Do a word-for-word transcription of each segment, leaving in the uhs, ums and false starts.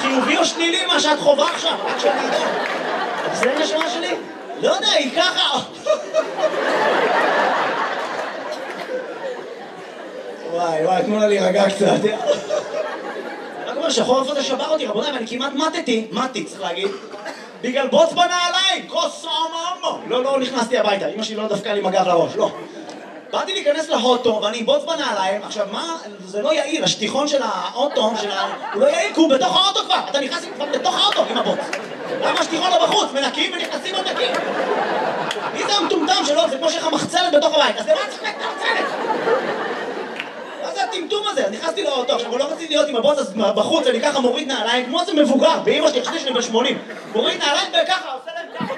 חיובי או שלילי מה שאת חובה עכשיו? רק שאני יודע. זה נשמה שלי? לא יודע, היא ככה. וואי, וואי, תנו לה להירגע קצת. רק אומר שהחורף הזה שבר אותי, רבותיי, ואני כמעט מתתי, מתי, צריך להגיד, בגלל בוץ בנעליים, כוס עממו. לא, לא נכנסתי הביתה, אמא שלי לא דפקה לי מגב לראש, לא. באתי להיכנס להוטו, ואני עם בוץ בנעליים, עכשיו מה, זה לא יעיל, השטיחון של האוטו, של ה... הוא לא יעיל, כי הוא בתוך האוטו כבר, אתה נכנס כבר בתוך האוטו עם הבוץ. למה השטיחון לא בחוץ? מנקים ונכנסים עוד נקים. מי זה המטומטם שלו? זה כמו שיש לך מחצלת בתוך הבית, אז למה צריך את המחצלת? מה זה הטמטום הזה? נכנסתי לאוטו, עכשיו הוא לא רציתי להיות עם הבוץ, אז בחוץ אני ככה מוריד נעליים, כמו זה מבוגר, באמא שלי, חשבתי שאני בן שמונים. מוריד נעליים וככה, עושה להם ככה.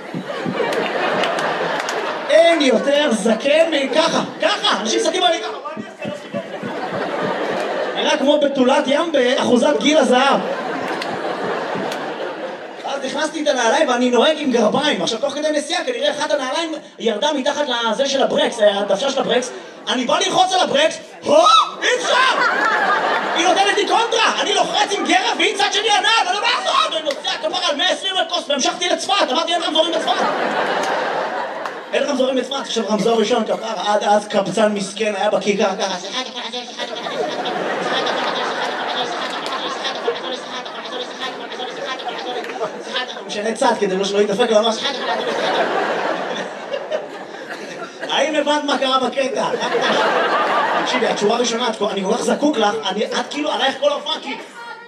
אין יותר זקן מככה, ככה, אנשים מסתכלים עלי ככה, מה אני אעשה? נראה כמו בתולת ים באחוזת גיל הזהב. אז נכנסתי את הנעליים ואני נוהג עם גרביים. עכשיו תוך כדי נסיעה כנראה אחת הנעליים ירדה מתחת לזה של הברקס, הדוושה של הברקס. אני בא ללחוץ על הברקס, הו! אי אפשר! היא נותנת לי קונטרה! אני לוחץ עם גרב והיא צד שני הנעל, אני לא מעזור! ואני נוסע כפר על מאה ועשרים לקוס והמשכתי לצפת, אמרתי אין רמזורים בצפת! אין רמזורים בצפת, עכשיו רמזור ראשון כפר, עד אז קבצן מסכן היה בכיכר ככה משנה צד כדי שלא יתדפק לו ממש. האם הבנת מה קרה בקטע? תקשיבי, התשורה הראשונה, אני כל כך זקוק לך, את כאילו עלייך כל ההופעה כי...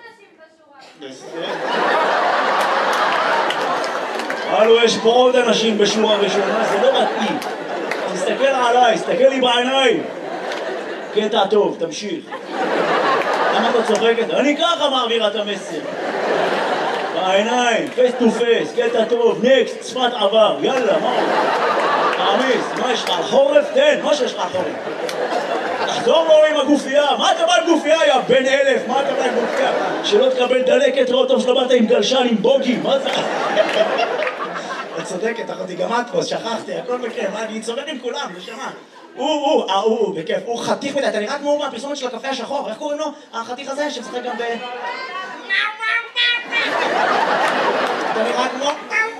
הלו, יש פה עוד אנשים בשורה הראשונה, זה לא מתאים. תסתכל עליי, תסתכל לי בעיניים. קטע טוב, תמשיך. למה אתה צוחקת? אני ככה מעביר את המסר. בעיניים, פייס טו פייס, קטע טוב, נקסט, צפת עבר, יאללה, מה? תעמיס, מה יש לך? חורף? תן, מה שיש לך חורף? תחזור לו עם הגופייה, מה אתה בא עם גופייה, יא בן אלף? מה אתה בא עם גופייה? שלא תקבל דלקת ראות טוב שלא באת עם גלשן, עם בוגי, מה זה? את צודקת, אחותי, גם את פה, שכחתי, הכל בכיף, אני צודק עם כולם, נשמה. הוא, הוא, הוא, הוא, בכיף, הוא חתיך מדי, אתה נראה כמו מהפרסומת של הקפה השחור, איך קוראים לו? החתיך הזה שמשחק גם ב... אתה נראה כמו...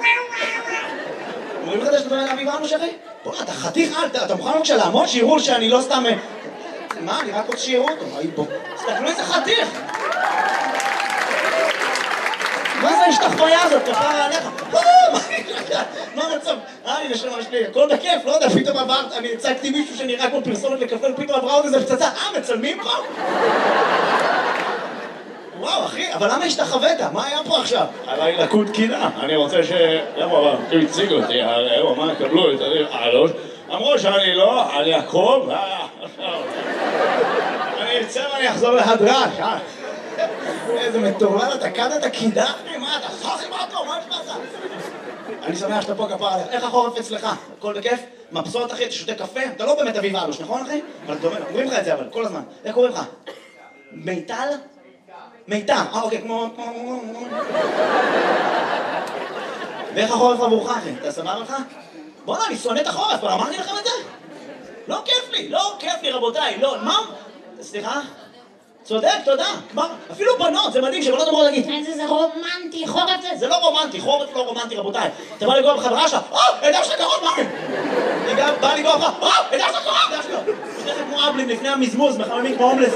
אומרים לך שאתה מדבר אביב אנו שרי? בוא, אתה חתיך, אתה מוכן בבקשה לעמוד שיראו שאני לא סתם... מה, אני רק רוצה שיראו אותו, בוא. תסתכלו איזה חתיך! מה זה השתחוויה הזאת? כפרה עליך? מה המצב? אה, הנה שלמה שלי, הכל בכיף, לא יודע, פתאום עברת, אני הצגתי מישהו שנראה כמו פרסומת לקפה, פתאום עברה עוד איזה פצצה, אה, מצלמים פה? וואו, אחי, אבל למה השתחווית? מה היה פה עכשיו? עליי לקוד קינה, אני רוצה ש... למה, אבל, הוא הציג אותי, הוא אמר, קבלו את העלות, אמרו שאני לא, על יעקב, אני אצא ואני אחזור להדרש, אה? איזה מטורלל, אתה קד את הקידה? מה, אתה סחי מה אותו? מה יש לך? אני שמח שאתה פה כפר עליך. איך החורף אצלך? הכל בכיף? מבסוט אחי, אתה שותה קפה? אתה לא באמת אביב אלוש, נכון אחי? אבל אתה אומר, אומרים לך את זה אבל, כל הזמן. איך קוראים לך? מיטל? מיטל, אה אוקיי, כמו... ואיך החורף עבורך אחי? אתה סבבה לך? בוא'נה, אני שונא את החורף, אבל אמרתי לכם את זה? לא כיף לי, לא כיף לי רבותיי, לא, מה? סליחה? צודק, תודה, כבר, אפילו בנות, זה מדהים שבנות אמרו להגיד איזה זה רומנטי, חורף זה, זה לא רומנטי, חורף לא רומנטי רבותיי. אתה בא לגוע בחברה שלך, אה, ידע שלך קרוב, מה? אני גם בא לגוע בך, אה, ידע שלך קרוב, ידע שלך קרוב. שתכף כמו אבלים לפני המזמוז, מחממים כמו הומלס.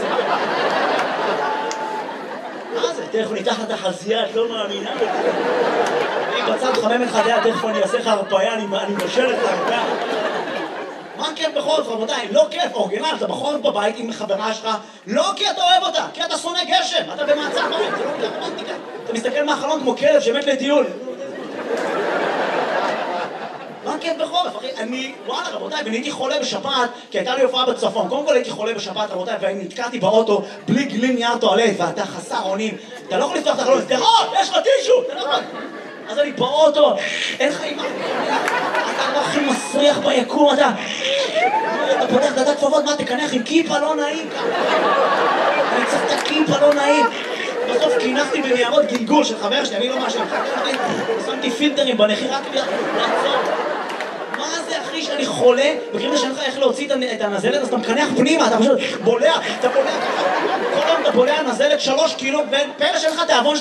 מה זה? תכף ניתח את החזייה, את לא מאמינה. אני בצד חמם את חדיה, תכף אני אעשה לך הרפאיה, אני מבשל את הרפאיה. מה כיף בחורף רבותיי? לא כיף, אורגינל, אתה בחורף בבית עם חברה שלך, לא כי אתה אוהב אותה, כי אתה שונא גשם, אתה במעצר בית, זה לא רומנטיקה. אתה מסתכל מהחלון כמו כלב שמת לטיול. מה כיף בחורף, אחי? אני, וואלה רבותיי, ואני הייתי חולה בשפעת, כי הייתה לי הופעה בצפון. קודם כל הייתי חולה בשפעת רבותיי, ואני נתקעתי באוטו בלי גלין נייר טואלט, ואתה חסר אונים. אתה לא יכול לפתוח את החלון, תראות, יש לך טישו, אתה לא יכול. אז אני באוטו, אין לך אימא, אתה לא הכי מסריח ביקום, אתה... אתה פותח דעת כפפות, מה תקנח עם כיפה לא נעים ככה? אני צריך את הכיפה לא נעים. בסוף כינחתי בניירות גלגול של חבר שלי, אני לא משהו, שמתי פילטרים בנחי רק לעצור. מה זה אחי שאני חולה, בקריב שאין לך איך להוציא את הנזלת, אז אתה מקנח פנימה, אתה פשוט בולע, אתה בולע ככה, כל היום אתה בולע נזלת שלוש קילו, ופלא שאין לך תיאבון